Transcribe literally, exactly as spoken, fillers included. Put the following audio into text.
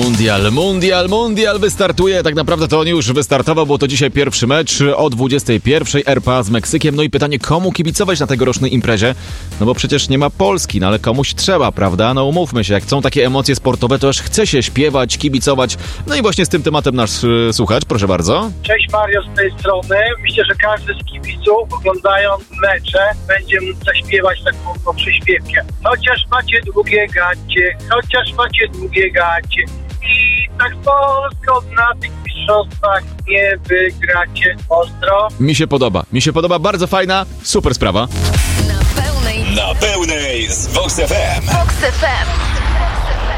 Mundial, mundial, mundial wystartuje. Tak naprawdę to on już wystartował, bo to dzisiaj pierwszy mecz o dwudziestej pierwszej R P A z Meksykiem. No i pytanie, komu kibicować na tegorocznej imprezie? No bo przecież nie ma Polski, no ale komuś trzeba, prawda? No umówmy się, jak są takie emocje sportowe, to aż chce się śpiewać, kibicować. No i właśnie z tym tematem nasz y, słuchacz, proszę bardzo. Cześć, Mario z tej strony. Myślę, że każdy z kibiców, oglądając mecze, będzie mógł zaśpiewać taką przyśpiewkę. Chociaż macie długie gacie, chociaż macie długie gacie i tak z Polską na tych mistrzostwach nie wygracie. Ostro. Mi się podoba, mi się podoba, bardzo fajna, super sprawa. Na pełnej, Na pełnej z Vox F M. Vox F M.